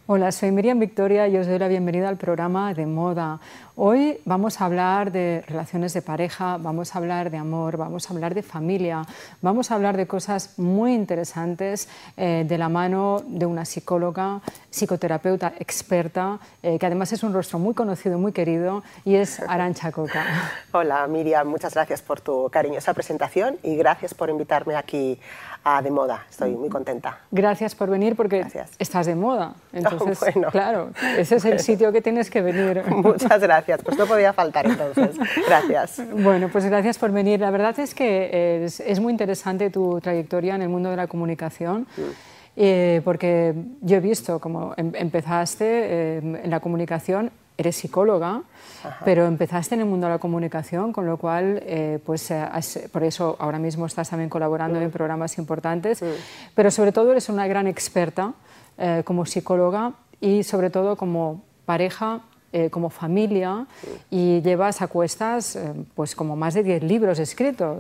Hola, soy Miriam Victoria y os doy la bienvenida al programa de moda. Hoy vamos a hablar de relaciones de pareja, vamos a hablar de amor, vamos a hablar de familia, vamos a hablar de cosas muy interesantes de la mano de una psicóloga, psicoterapeuta experta, que además es un rostro muy conocido, muy querido, y es Arantxa Coca. Hola Miriam, muchas gracias por tu cariñosa presentación y gracias por invitarme aquí a De Moda. Estoy muy contenta. Gracias por venir porque estás de moda. Entonces, bueno. Claro, ese es el sitio que tienes que venir. Muchas gracias, pues no podía faltar entonces. Gracias. Bueno, pues gracias por venir. La verdad es que es muy interesante tu trayectoria en el mundo de la comunicación. Porque yo he visto cómo empezaste en la comunicación, eres psicóloga, pero empezaste en el mundo de la comunicación, con lo cual, por eso ahora mismo estás también colaborando en programas importantes, pero sobre todo eres una gran experta como psicóloga y sobre todo como pareja, como familia, y llevas a cuestas pues como más de 10 libros escritos.